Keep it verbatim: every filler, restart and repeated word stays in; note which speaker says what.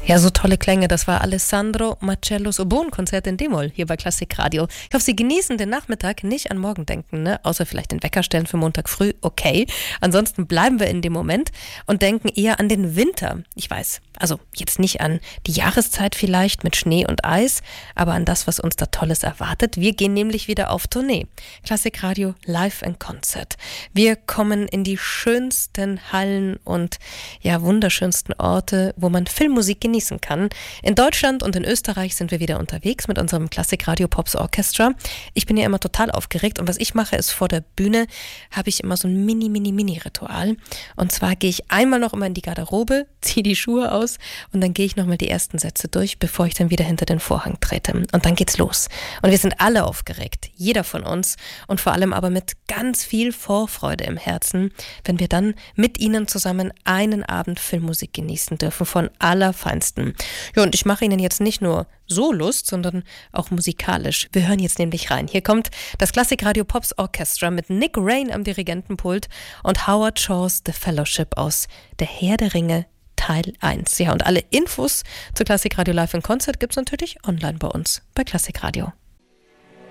Speaker 1: Ja, so tolle Klänge. Das war Alessandro Marcellos Oboen-Konzert in D-Moll hier bei Klassikradio. Ich hoffe, Sie genießen den Nachmittag, nicht an morgen denken, ne? Außer vielleicht den Wecker stellen für Montag früh, okay. Ansonsten bleiben wir in dem Moment und denken eher an den Winter. Ich weiß, also jetzt nicht an die Jahreszeit vielleicht mit Schnee und Eis, aber an das, was uns da Tolles erwartet. Wir gehen nämlich wieder auf Tournee. Klassikradio Live in Concert. Wir kommen in die schönsten Hallen und ja, wunderschönsten Orte, wo man Filmmusik genießen kann. In Deutschland und in Österreich sind wir wieder unterwegs mit unserem Klassikradio Pops Orchestra. Ich bin ja immer total aufgeregt und was ich mache ist, vor der Bühne habe ich immer so ein mini, mini, mini Ritual. Und zwar gehe ich einmal noch immer in die Garderobe, ziehe die Schuhe aus und dann gehe ich nochmal die ersten Sätze durch, bevor ich dann wieder hinter den Vorhang trete. Und dann geht's los. Und wir sind alle aufgeregt, jeder von uns und vor allem aber mit ganz viel Vorfreude im Herzen, wenn wir dann mit Ihnen zusammen einen Abend Filmmusik genießen dürfen von allerfeinsten. Ja, und ich mache Ihnen jetzt nicht nur so Lust, sondern auch musikalisch. Wir hören jetzt nämlich rein. Hier kommt das Klassikradio Pops Orchestra mit Nick Rain am Dirigentenpult und Howard Shaws The Fellowship aus Der Herr der Ringe Teil eins. Ja, und alle Infos zu Klassikradio Live in Concert gibt's natürlich online bei uns bei Klassikradio.